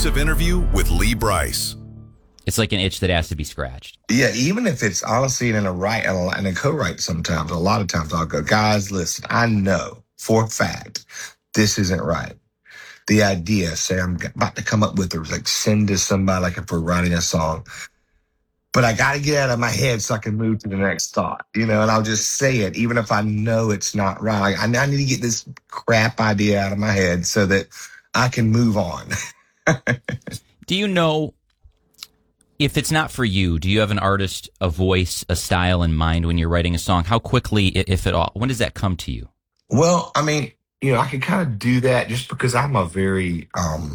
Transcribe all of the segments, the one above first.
exclusive interview with Lee Brice. It's like an itch that has to be scratched. Yeah, even if it's honestly in a co-write sometimes, a lot of times I'll go, guys, listen, I know for a fact this isn't right. The idea, say I'm about to come up with or like send to somebody, like if we're writing a song, but I got to get out of my head so I can move to the next thought, and I'll just say it, even if I know it's not right. Like, I need to get this crap idea out of my head so that I can move on. Do you know, if it's not for you, do you have an artist, a voice, a style in mind when you're writing a song? How quickly, if at all, when does that come to you? Well, I mean, I can kind of do that just because I'm a very,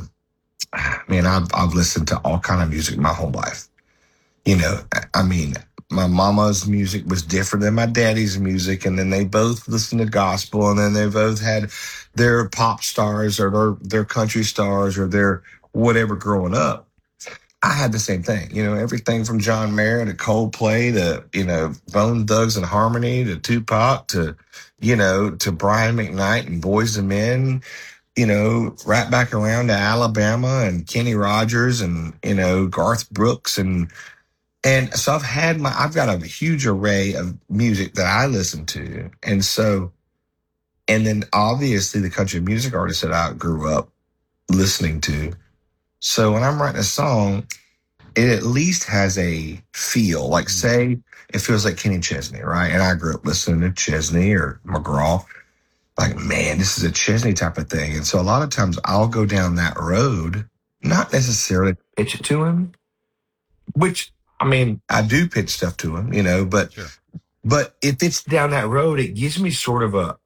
I've listened to all kind of music my whole life. I mean, my mama's music was different than my daddy's music, and then they both listened to gospel, and then they both had their pop stars or their country stars or their whatever growing up. I had the same thing, everything from John Mayer to Coldplay to, Bone Thugs and Harmony to Tupac to, to Brian McKnight and Boyz II Men, right back around to Alabama and Kenny Rogers and, Garth Brooks. And so I've got a huge array of music that I listen to. And then obviously the country music artists that I grew up listening to. So when I'm writing a song, it at least has a feel. Like, say, it feels like Kenny Chesney, right? And I grew up listening to Chesney or McGraw. Like, man, this is a Chesney type of thing. And so a lot of times I'll go down that road, not necessarily pitch it to him, which, I do pitch stuff to him, but sure. But if it's down that road, it gives me sort of a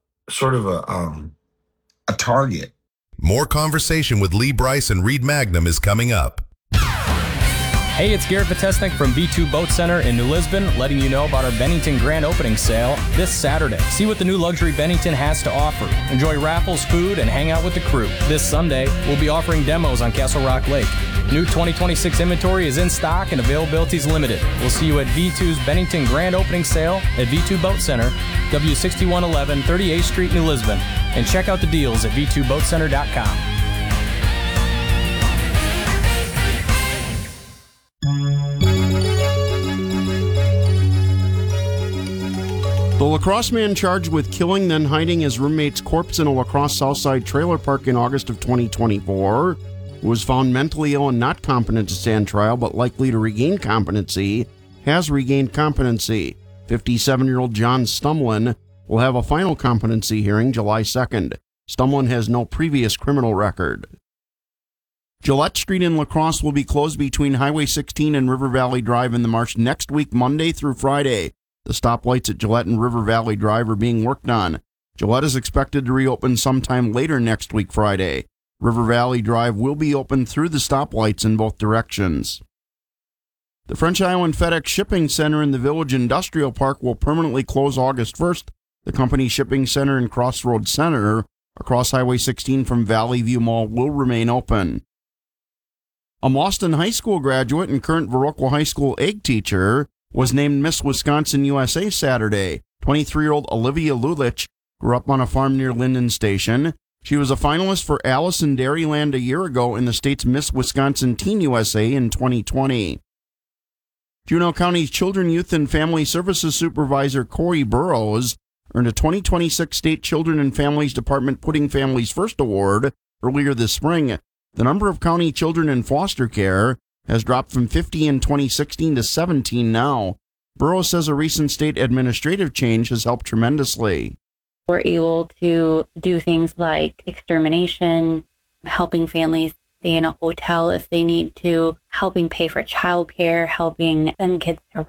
target. More conversation with Lee Brice and Reed Magnum is coming up. Hey, it's Garrett Vitesnik from V2 Boat Center in New Lisbon, letting you know about our Bennington Grand Opening Sale this Saturday. See what the new luxury Bennington has to offer. Enjoy raffles, food, and hang out with the crew. This Sunday, we'll be offering demos on Castle Rock Lake. New 2026 inventory is in stock and availability is limited. We'll see you at V2's Bennington Grand Opening Sale at V2 Boat Center, W6111 38th Street, New Lisbon. And check out the deals at v2boatcenter.com. The La Crosse man charged with killing, then hiding his roommate's corpse in a La Crosse Southside trailer park in August of 2024, who was found mentally ill and not competent to stand trial but likely to regain competency, has regained competency. 57-year-old John Stumlin will have a final competency hearing July 2nd. Stumlin has no previous criminal record. Gillette Street in La Crosse will be closed between Highway 16 and River Valley Drive in the marsh next week, Monday through Friday. The stoplights at Gillette and River Valley Drive are being worked on. Gillette is expected to reopen sometime later next week, Friday. River Valley Drive will be open through the stoplights in both directions. The French Island FedEx Shipping Center in the Village Industrial Park will permanently close August 1st. The company's shipping center and Crossroads Center across Highway 16 from Valley View Mall will remain open. A Mauston High School graduate and current Viroqua High School egg teacher was named Miss Wisconsin USA Saturday. 23-year-old Olivia Lulich grew up on a farm near Linden Station. She was a finalist for Alice in Dairyland a year ago in the state's Miss Wisconsin Teen USA in 2020. Juneau County's Children, Youth, and Family Services Supervisor Corey Burrows earned a 2026 State Children and Families Department Putting Families First Award earlier this spring. The number of county children in foster care has dropped from 50 in 2016 to 17 now. Burrows says a recent state administrative change has helped tremendously. We're able to do things like extermination, helping families stay in a hotel if they need to, helping pay for childcare, helping send kids to